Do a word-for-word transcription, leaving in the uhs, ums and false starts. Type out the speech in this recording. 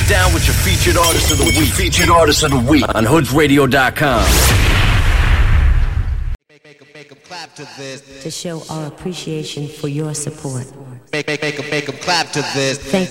it down with your featured artist of the with week. Your featured artist of the week on hoods radio dot com. Clap to this to show our appreciation for your support. Make make make 'em make 'em clap to this. Thank